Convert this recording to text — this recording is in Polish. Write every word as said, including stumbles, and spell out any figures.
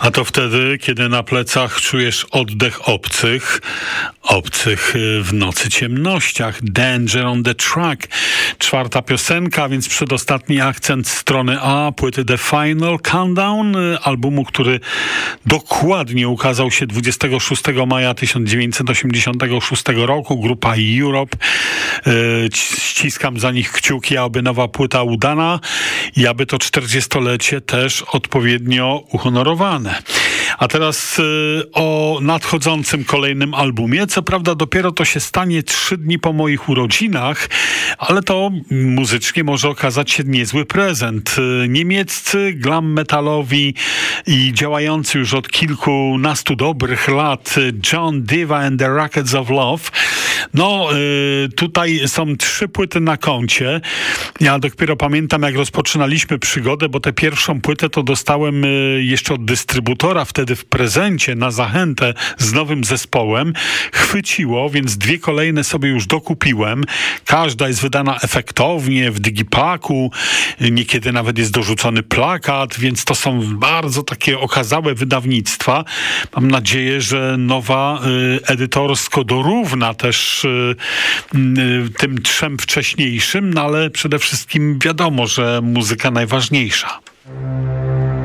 A to wtedy, kiedy na plecach czujesz oddech obcych, obcych w nocy ciemnościach. Danger on the Track. Czwarta piosenka, więc przedostatni akcent strony A płyty The Final Countdown, albumu, który dokładnie ukazał się dwudziestego szóstego maja tysiąc dziewięćset osiemdziesiątego szóstego roku. Grupa Europe. Ściskam za nich kciuki, aby nowa płyta udana i aby to czterdziestolecie też odpowiednio uhonorowane. A teraz y, o nadchodzącym kolejnym albumie. Co prawda dopiero to się stanie trzy dni po moich urodzinach, ale to muzycznie może okazać się niezły prezent. Y, niemieccy glam metalowi i działający już od kilkunastu dobrych lat John Diva and the Rockets of Love. No, y, tutaj są trzy płyty na koncie. Ja dopiero pamiętam, jak rozpoczynaliśmy przygodę, bo tę pierwszą płytę to dostałem y, jeszcze od dystrybutora, wtedy w prezencie na zachętę z nowym zespołem. Chwyciło, więc dwie kolejne sobie już dokupiłem. Każda jest wydana efektownie, w digipaku. Niekiedy nawet jest dorzucony plakat, więc to są bardzo takie okazałe wydawnictwa. Mam nadzieję, że nowa y, edytorsko dorówna też y, y, tym trzem wcześniejszym, no ale przede wszystkim wiadomo, że muzyka najważniejsza.